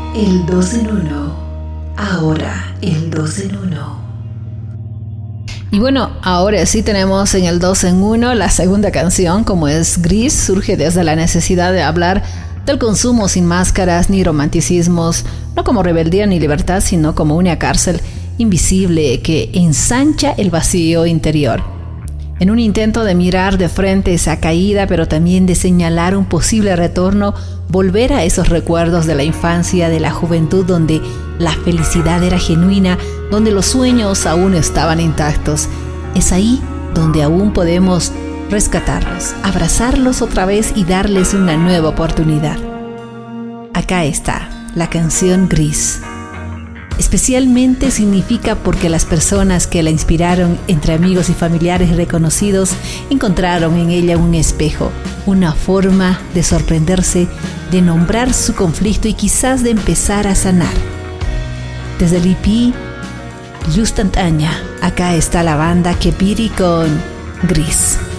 El 2 en 1. Ahora el 2 en 1. Y bueno, ahora sí tenemos en el 2 en 1 la segunda canción, como es Gris, surge desde la necesidad de hablar del consumo sin máscaras ni romanticismos, no como rebeldía ni libertad, sino como una cárcel invisible que ensancha el vacío interior. En un intento de mirar de frente esa caída, pero también de señalar un posible retorno, volver a esos recuerdos de la infancia, de la juventud, donde la felicidad era genuina, donde los sueños aún estaban intactos. Es ahí donde aún podemos rescatarlos, abrazarlos otra vez y darles una nueva oportunidad. Acá está la canción Gris. Especialmente significa porque las personas que la inspiraron, entre amigos y familiares reconocidos, encontraron en ella un espejo, una forma de sorprenderse, de nombrar su conflicto y quizás de empezar a sanar. Desde el EP Just Antaña, acá está la banda Kepiri con Gris.